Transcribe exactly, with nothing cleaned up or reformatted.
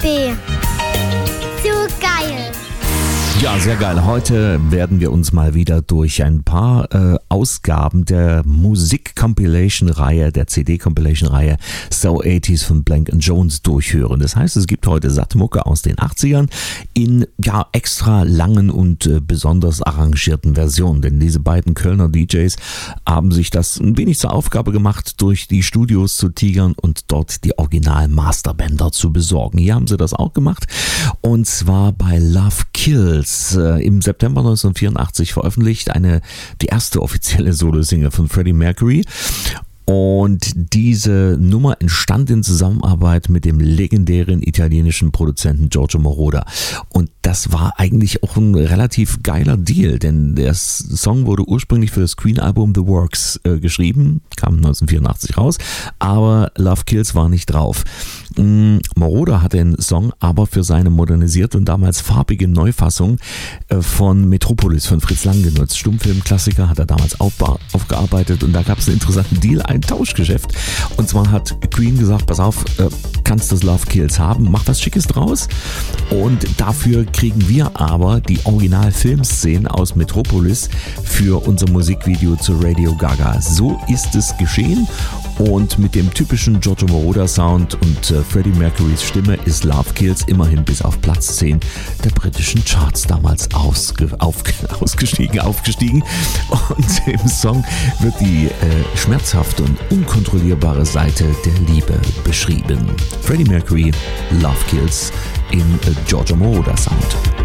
B. So geil. Ja, sehr geil. Heute werden wir uns mal wieder durch ein paar äh, Ausgaben der Musik-Compilation-Reihe, der C D-Compilation-Reihe So achtziger von Blank and Jones durchhören. Das heißt, es gibt heute Sattmucke aus den achtzigern in ja extra langen und äh, besonders arrangierten Versionen. Denn diese beiden Kölner D Js haben sich das ein wenig zur Aufgabe gemacht, durch die Studios zu tigern und dort die Original-Masterbänder zu besorgen. Hier haben sie das auch gemacht und zwar bei Love Kills. Im September neunzehnhundertvierundachtzig veröffentlicht, eine die erste offizielle Solo-Single von Freddie Mercury. Und diese Nummer entstand in Zusammenarbeit mit dem legendären italienischen Produzenten Giorgio Moroder. Und das war eigentlich auch ein relativ geiler Deal, denn der Song wurde ursprünglich für das Queen-Album The Works äh, geschrieben, kam neunzehnhundertvierundachtzig raus, aber Love Kills war nicht drauf. Mm, Moroder hat den Song aber für seine modernisierte und damals farbige Neufassung äh, von Metropolis von Fritz Lang genutzt. Stummfilmklassiker hat er damals aufba- aufgearbeitet und da gab es einen interessanten Deal, ein Tauschgeschäft. Und zwar hat Queen gesagt, pass auf, äh, kannst das Love Kills haben, mach was Schickes draus und dafür kriegen wir aber die Original-Filmszenen aus Metropolis für unser Musikvideo zu Radio Gaga. So ist es geschehen und mit dem typischen Giorgio Moroder Sound und äh, Freddie Mercurys Stimme ist Love Kills immerhin bis auf Platz zehn der britischen Charts damals ausge- auf- ausgestiegen, aufgestiegen und im Song wird die äh, schmerzhafte und unkontrollierbare Seite der Liebe beschrieben. Freddie Mercury, Love Kills im äh, Giorgio Moroder Sound.